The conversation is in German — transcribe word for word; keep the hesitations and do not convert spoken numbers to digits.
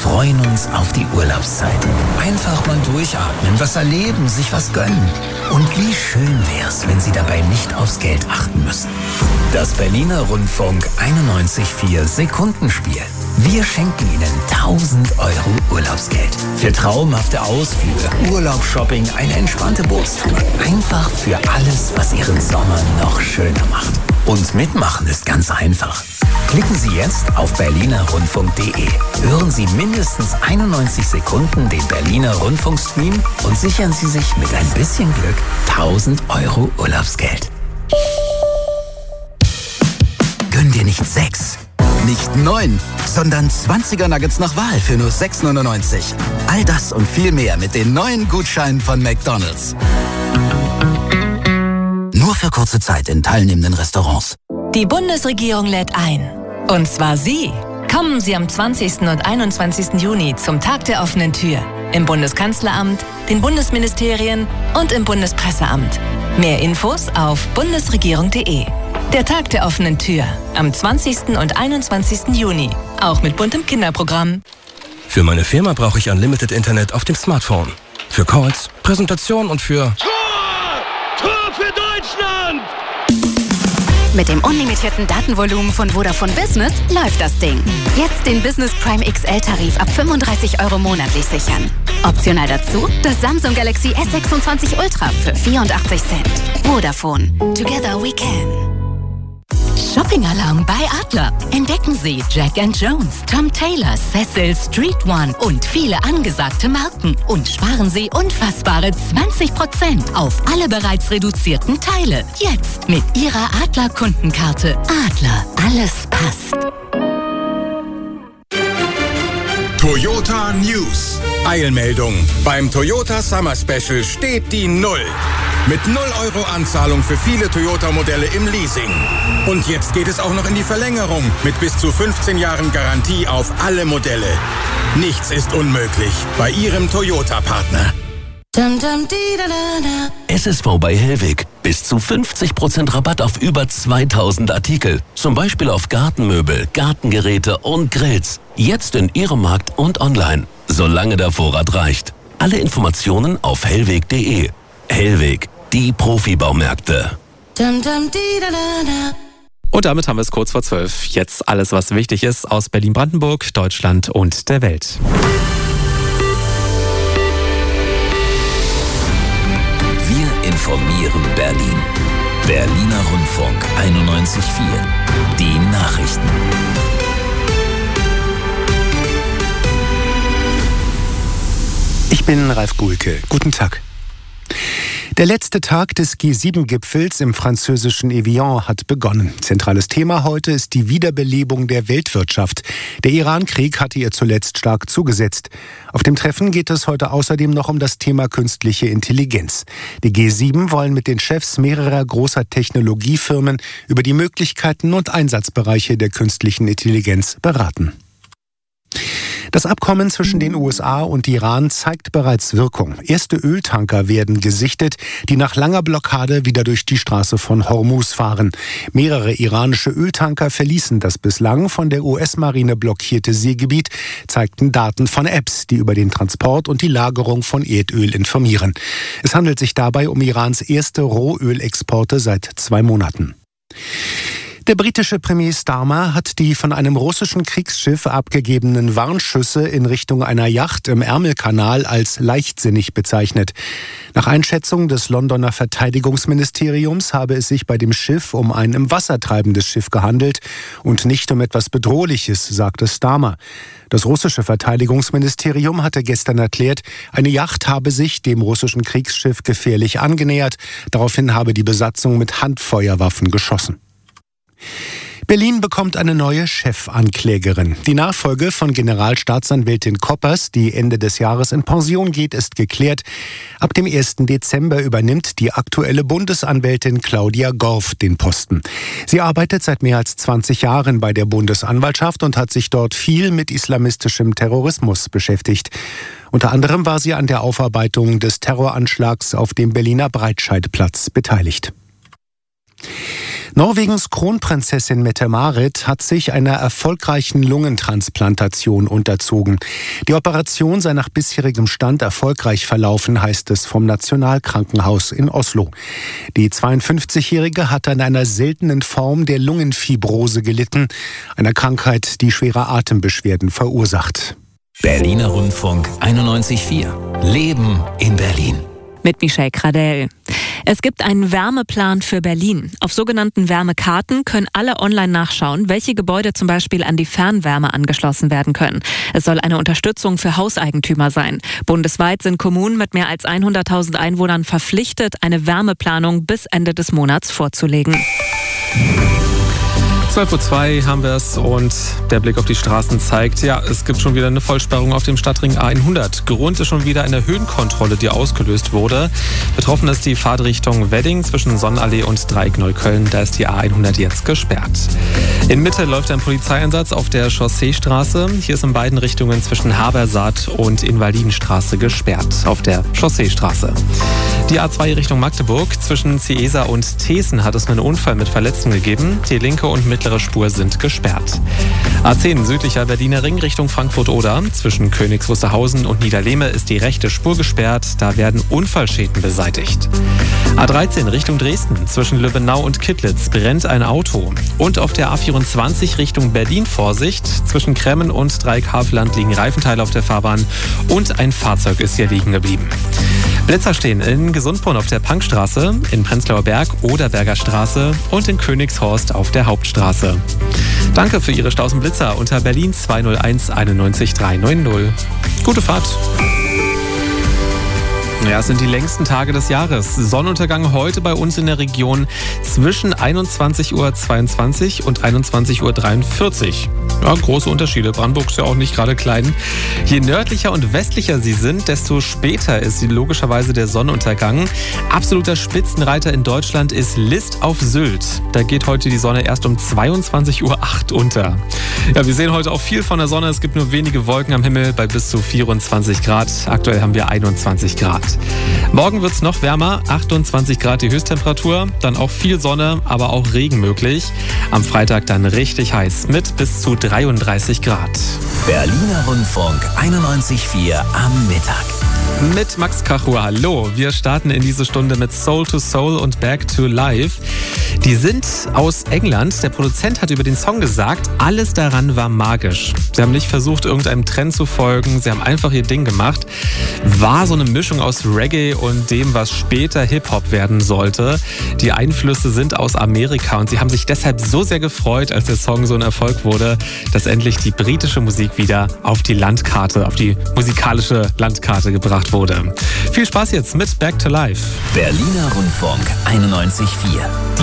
freuen uns auf die Urlaubszeit. Einfach mal durchatmen, was erleben, sich was gönnen. Und wie schön wär's, wenn Sie dabei nicht aufs Geld achten müssen. Das Berliner Rundfunk einundneunzig Komma vier Sekundenspiel. Wir schenken Ihnen tausend Euro Urlaubsgeld. Für traumhafte Ausflüge, Urlaubsshopping, eine entspannte Bootstour. Einfach für alles, was Ihren Sommer noch schöner macht. Und mitmachen ist ganz einfach. Klicken Sie jetzt auf berliner rundfunk punkt de. Hören Sie mindestens einundneunzig Sekunden den Berliner Rundfunkstream und sichern Sie sich mit ein bisschen Glück tausend Euro Urlaubsgeld. Gönn dir nicht sechs, nicht neun, sondern zwanziger Nuggets nach Wahl für nur sechs neunundneunzig. All das und viel mehr mit den neuen Gutscheinen von McDonald's. Nur für kurze Zeit in teilnehmenden Restaurants. Die Bundesregierung lädt ein. Und zwar Sie. Kommen Sie am zwanzigsten und einundzwanzigsten Juni zum Tag der offenen Tür. Im Bundeskanzleramt, den Bundesministerien und im Bundespresseamt. Mehr Infos auf bundesregierung punkt de. Der Tag der offenen Tür. Am zwanzigsten und einundzwanzigsten Juni. Auch mit buntem Kinderprogramm. Für meine Firma brauche ich Unlimited Internet auf dem Smartphone. Für Calls, Präsentation und für... Tor! Tor für Deutschland! Mit dem unlimitierten Datenvolumen von Vodafone Business läuft das Ding. Jetzt den Business Prime X L-Tarif ab fünfunddreißig Euro monatlich sichern. Optional dazu das Samsung Galaxy S sechsundzwanzig Ultra für vierundachtzig Cent. Vodafone. Together we can. Shopping-Alarm bei Adler. Entdecken Sie Jack and Jones, Tom Taylor, Cecil, Street One und viele angesagte Marken. Und sparen Sie unfassbare zwanzig Prozent auf alle bereits reduzierten Teile. Jetzt mit Ihrer Adler-Kundenkarte. Adler, alles passt. Toyota News. Eilmeldung. Beim Toyota Summer Special steht die Null. Mit null Euro Anzahlung für viele Toyota-Modelle im Leasing. Und jetzt geht es auch noch in die Verlängerung mit bis zu fünfzehn Jahren Garantie auf alle Modelle. Nichts ist unmöglich bei Ihrem Toyota-Partner. S S V bei Hellweg. Bis zu fünfzig Prozent Rabatt auf über zweitausend Artikel. Zum Beispiel auf Gartenmöbel, Gartengeräte und Grills. Jetzt in Ihrem Markt und online. Solange der Vorrat reicht. Alle Informationen auf hellweg punkt de. Hellweg, die Profibaumärkte. Und damit haben wir es kurz vor zwölf. Jetzt alles, was wichtig ist aus Berlin-Brandenburg, Deutschland und der Welt. Wir informieren Berlin. Berliner Rundfunk einundneunzig Komma vier. Die Nachrichten. Ich bin Ralf Guhlke. Guten Tag. Der letzte Tag des G sieben Gipfels im französischen Evian hat begonnen. Zentrales Thema heute ist die Wiederbelebung der Weltwirtschaft. Der Iran-Krieg hatte ihr zuletzt stark zugesetzt. Auf dem Treffen geht es heute außerdem noch um das Thema künstliche Intelligenz. Die G sieben wollen mit den Chefs mehrerer großer Technologiefirmen über die Möglichkeiten und Einsatzbereiche der künstlichen Intelligenz beraten. Das Abkommen zwischen den U S A und Iran zeigt bereits Wirkung. Erste Öltanker werden gesichtet, die nach langer Blockade wieder durch die Straße von Hormuz fahren. Mehrere iranische Öltanker verließen das bislang von der U S-Marine blockierte Seegebiet, zeigten Daten von Apps, die über den Transport und die Lagerung von Erdöl informieren. Es handelt sich dabei um Irans erste Rohölexporte seit zwei Monaten. Der britische Premier Starmer hat die von einem russischen Kriegsschiff abgegebenen Warnschüsse in Richtung einer Yacht im Ärmelkanal als leichtsinnig bezeichnet. Nach Einschätzung des Londoner Verteidigungsministeriums habe es sich bei dem Schiff um ein im Wasser treibendes Schiff gehandelt und nicht um etwas Bedrohliches, sagte Starmer. Das russische Verteidigungsministerium hatte gestern erklärt, eine Yacht habe sich dem russischen Kriegsschiff gefährlich angenähert. Daraufhin habe die Besatzung mit Handfeuerwaffen geschossen. Berlin bekommt eine neue Chefanklägerin. Die Nachfolge von Generalstaatsanwältin Koppers, die Ende des Jahres in Pension geht, ist geklärt. Ab dem ersten Dezember übernimmt die aktuelle Bundesanwältin Claudia Gorf den Posten. Sie arbeitet seit mehr als zwanzig Jahren bei der Bundesanwaltschaft und hat sich dort viel mit islamistischem Terrorismus beschäftigt. Unter anderem war sie an der Aufarbeitung des Terroranschlags auf dem Berliner Breitscheidplatz beteiligt. Norwegens Kronprinzessin Mette-Marit hat sich einer erfolgreichen Lungentransplantation unterzogen. Die Operation sei nach bisherigem Stand erfolgreich verlaufen, heißt es vom Nationalkrankenhaus in Oslo. Die zweiundfünfzigjährige hat an einer seltenen Form der Lungenfibrose gelitten, einer Krankheit, die schwere Atembeschwerden verursacht. Berliner Rundfunk einundneunzig Komma vier. Leben in Berlin. Mit Michelle Kradell. Es gibt einen Wärmeplan für Berlin. Auf sogenannten Wärmekarten können alle online nachschauen, welche Gebäude zum Beispiel an die Fernwärme angeschlossen werden können. Es soll eine Unterstützung für Hauseigentümer sein. Bundesweit sind Kommunen mit mehr als hunderttausend Einwohnern verpflichtet, eine Wärmeplanung bis Ende des Monats vorzulegen. zwölf Uhr zwei haben wir es und der Blick auf die Straßen zeigt, ja, es gibt schon wieder eine Vollsperrung auf dem Stadtring A hundert. Grund ist schon wieder eine Höhenkontrolle, die ausgelöst wurde. Betroffen ist die Fahrtrichtung Wedding zwischen Sonnenallee und Dreieck Neukölln. Da ist die A hundert jetzt gesperrt. In Mitte läuft ein Polizeieinsatz auf der Chausseestraße. Hier ist in beiden Richtungen zwischen Habersaat und Invalidenstraße gesperrt auf der Chausseestraße. Die A zwei Richtung Magdeburg zwischen Ciesa und Thesen hat es einen Unfall mit Verletzten gegeben. Die linke und mittlere Spur sind gesperrt. A zehn südlicher Berliner Ring Richtung Frankfurt-Oder. Zwischen Königs Wusterhausen und Niederlehme ist die rechte Spur gesperrt. Da werden Unfallschäden beseitigt. A dreizehn Richtung Dresden. Zwischen Lübbenau und Kittlitz brennt ein Auto. Und auf der A vierundzwanzig Richtung Berlin Vorsicht. Zwischen Kremmen und Dreieck-Havelland liegen Reifenteile auf der Fahrbahn. Und ein Fahrzeug ist hier liegen geblieben. Blitzer stehen in Gesundbrunn auf der Punkstraße, in Prenzlauer Berg Oderberger Straße und in Königshorst auf der Hauptstraße. Danke für Ihre Staus und Blitzer unter Berlin zwei null eins einundneunzig drei neun null. Gute Fahrt! Ja, es sind die längsten Tage des Jahres. Sonnenuntergang heute bei uns in der Region zwischen einundzwanzig Uhr zweiundzwanzig und einundzwanzig Uhr dreiundvierzig. Ja, große Unterschiede. Brandenburg ist ja auch nicht gerade klein. Je nördlicher und westlicher Sie sind, desto später ist logischerweise der Sonnenuntergang. Absoluter Spitzenreiter in Deutschland ist List auf Sylt. Da geht heute die Sonne erst um zweiundzwanzig Uhr acht unter. Ja, wir sehen heute auch viel von der Sonne. Es gibt nur wenige Wolken am Himmel bei bis zu vierundzwanzig Grad. Aktuell haben wir einundzwanzig Grad. Morgen wird es noch wärmer, achtundzwanzig Grad die Höchsttemperatur, dann auch viel Sonne, aber auch Regen möglich. Am Freitag dann richtig heiß mit bis zu dreiunddreißig Grad. Berliner Rundfunk einundneunzig Komma vier am Mittag. Mit Max Kachur, hallo. Wir starten in diese Stunde mit Soul to Soul und Back to Life. Die sind aus England. Der Produzent hat über den Song gesagt, alles daran war magisch. Sie haben nicht versucht, irgendeinem Trend zu folgen. Sie haben einfach ihr Ding gemacht. War so eine Mischung aus Reggae und dem, was später Hip-Hop werden sollte. Die Einflüsse sind aus Amerika und sie haben sich deshalb so sehr gefreut, als der Song so ein Erfolg wurde, dass endlich die britische Musik wieder auf die Landkarte, auf die musikalische Landkarte gebracht wurde. Viel Spaß jetzt mit Back to Life. Berliner Rundfunk einundneunzig Komma vier.